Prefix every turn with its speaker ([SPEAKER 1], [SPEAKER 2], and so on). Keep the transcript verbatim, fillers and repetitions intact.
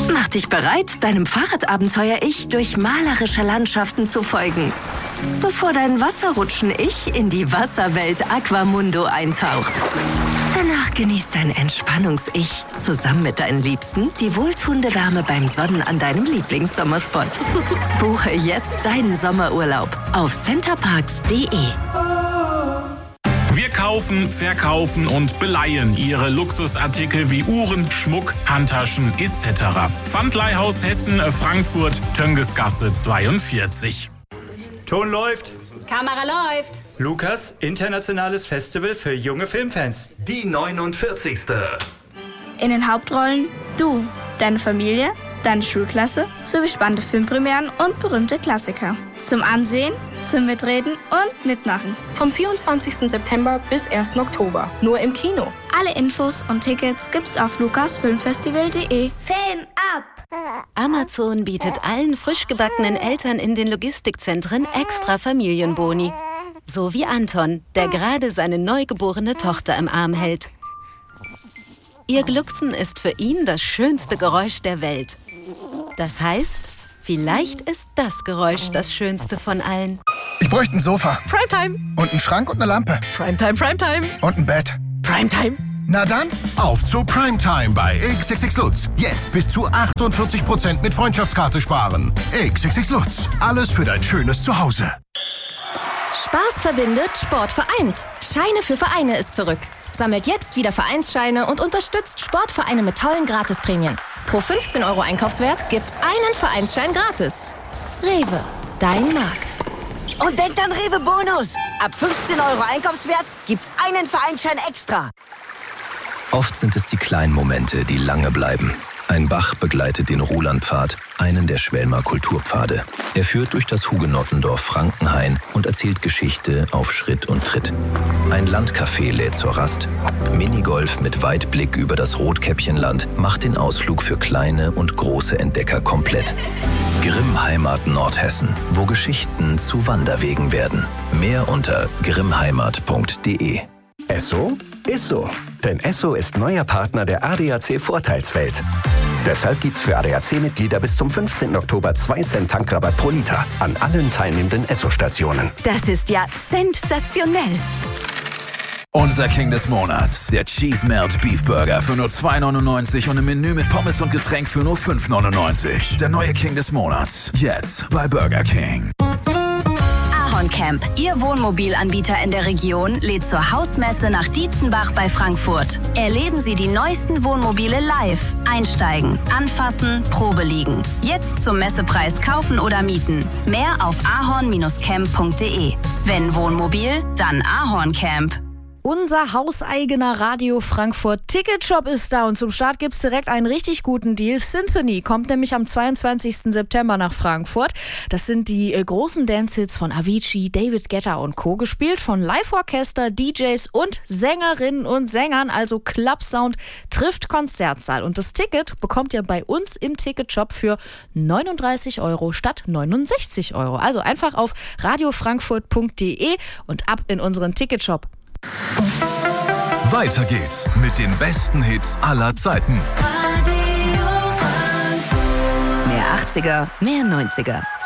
[SPEAKER 1] Mach dich bereit, deinem Fahrradabenteuer-Ich durch malerische Landschaften zu folgen, bevor dein Wasserrutschen-Ich in die Wasserwelt Aquamundo eintaucht. Danach genießt dein Entspannungs-Ich zusammen mit deinen Liebsten die wohltuende Wärme beim Sonnen an deinem Lieblingssommerspot. Buche jetzt deinen Sommerurlaub auf centerparks punkt de.
[SPEAKER 2] Wir kaufen, verkaufen und beleihen Ihre Luxusartikel wie Uhren, Schmuck, Handtaschen et cetera. Pfandleihhaus Hessen, Frankfurt, Töngesgasse zweiundvierzig.
[SPEAKER 3] Ton läuft.
[SPEAKER 4] Kamera läuft.
[SPEAKER 3] Lukas, internationales Festival für junge Filmfans.
[SPEAKER 5] Die neunundvierzigste.
[SPEAKER 6] In den Hauptrollen du, deine Familie, deine Schulklasse sowie spannende Filmpremieren und berühmte Klassiker. Zum Ansehen, zum Mitreden und Mitmachen.
[SPEAKER 4] Vom vierundzwanzigsten September bis ersten Oktober. Nur im Kino.
[SPEAKER 6] Alle Infos und Tickets gibt's auf lukasfilmfestival punkt de. Film ab!
[SPEAKER 7] Amazon bietet allen frisch gebackenen Eltern in den Logistikzentren extra Familienboni. So wie Anton, der gerade seine neugeborene Tochter im Arm hält. Ihr Glucksen ist für ihn das schönste Geräusch der Welt. Das heißt, vielleicht ist das Geräusch das schönste von allen.
[SPEAKER 8] Ich bräuchte ein Sofa.
[SPEAKER 9] Primetime.
[SPEAKER 8] Und einen Schrank und eine Lampe.
[SPEAKER 9] Primetime, Primetime.
[SPEAKER 8] Und ein Bett.
[SPEAKER 9] Primetime.
[SPEAKER 8] Na dann,
[SPEAKER 10] auf zu Primetime bei X X X Lutz. Jetzt bis zu achtundvierzig Prozent mit Freundschaftskarte sparen. X X X Lutz. Alles für dein schönes Zuhause.
[SPEAKER 11] Spaß verbindet, Sport vereint. Scheine für Vereine ist zurück. Sammelt jetzt wieder Vereinsscheine und unterstützt Sportvereine mit tollen Gratisprämien. Pro fünfzehn Euro Einkaufswert gibt's einen Vereinsschein gratis. Rewe, dein Markt.
[SPEAKER 12] Und denkt an Rewe Bonus. Ab fünfzehn Euro Einkaufswert gibt's einen Vereinsschein extra.
[SPEAKER 13] Oft sind es die kleinen Momente, die lange bleiben. Ein Bach begleitet den Rolandpfad, einen der Schwelmer Kulturpfade. Er führt durch das Hugenottendorf Frankenhain und erzählt Geschichte auf Schritt und Tritt. Ein Landcafé lädt zur Rast. Minigolf mit Weitblick über das Rotkäppchenland macht den Ausflug für kleine und große Entdecker komplett. Grimm Heimat Nordhessen, wo Geschichten zu Wanderwegen werden. Mehr unter grimm heimat punkt de.
[SPEAKER 14] Esso ist so. Denn Esso ist neuer Partner der A D A C-Vorteilswelt. Deshalb gibt's für A D A C-Mitglieder bis zum fünfzehnten Oktober zwei Cent Tankrabatt pro Liter an allen teilnehmenden Esso-Stationen.
[SPEAKER 7] Das ist ja sensationell.
[SPEAKER 15] Unser King des Monats, der Cheese Melt Beef Burger für nur zwei neunundneunzig und ein Menü mit Pommes und Getränk für nur fünf neunundneunzig. Der neue King des Monats, jetzt bei Burger King.
[SPEAKER 16] Camp, Ihr Wohnmobilanbieter in der Region, lädt zur Hausmesse nach Dietzenbach bei Frankfurt. Erleben Sie die neuesten Wohnmobile live. Einsteigen, anfassen, Probe liegen. Jetzt zum Messepreis kaufen oder mieten. Mehr auf ahorn Bindestrich camp punkt de. Wenn Wohnmobil, dann Ahorn Camp.
[SPEAKER 17] Unser hauseigener Radio Frankfurt Ticketshop ist da und zum Start gibt's direkt einen richtig guten Deal. Symphony kommt nämlich am zweiundzwanzigsten September nach Frankfurt. Das sind die äh, großen Dance-Hits von Avicii, David Guetta und Co. gespielt von Live-Orchester, D Js und Sängerinnen und Sängern. Also Club-Sound trifft Konzertsaal. Und das Ticket bekommt ihr bei uns im Ticketshop für neununddreißig Euro statt neunundsechzig Euro. Also einfach auf radio frankfurt punkt de und ab in unseren Ticketshop.
[SPEAKER 18] Weiter geht's mit den besten Hits aller Zeiten.
[SPEAKER 19] Mehr achtziger, mehr neunziger.